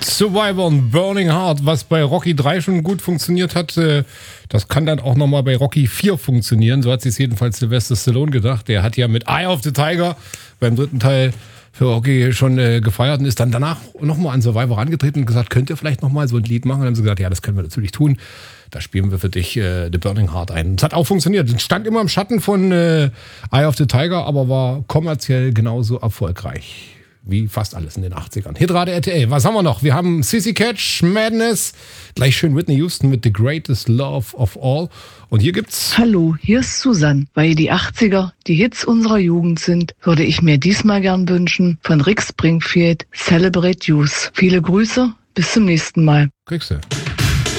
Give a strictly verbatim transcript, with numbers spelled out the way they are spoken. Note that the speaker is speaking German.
Survivor und Burning Heart, was bei Rocky drei schon gut funktioniert hat, das kann dann auch nochmal bei Rocky vier funktionieren. So hat sich jedenfalls Sylvester Stallone gedacht. Der hat ja mit Eye of the Tiger beim dritten Teil für Rocky schon äh, gefeiert und ist dann danach nochmal an Survivor angetreten und gesagt, könnt ihr vielleicht nochmal so ein Lied machen? Und dann haben sie gesagt, ja, das können wir natürlich tun. Da spielen wir für dich äh, The Burning Heart ein. Das hat auch funktioniert. Es stand immer im Schatten von äh, Eye of the Tiger, aber war kommerziell genauso erfolgreich wie fast alles in den achtzigern. Hitrate R T L, was haben wir noch? Wir haben Sissy Catch, Madness, gleich schön Whitney Houston mit The Greatest Love of All. Und hier gibt's... Hallo, hier ist Susanne. Weil die achtziger die Hits unserer Jugend sind, würde ich mir diesmal gern wünschen von Rick Springfield, Celebrate Youth. Viele Grüße, bis zum nächsten Mal. Kriegst du.